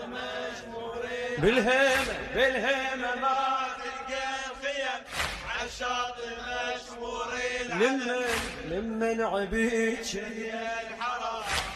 مشمورين بالهيمة ما تلقى الخيم عالشاطئ مشمورين لمن عبيد يا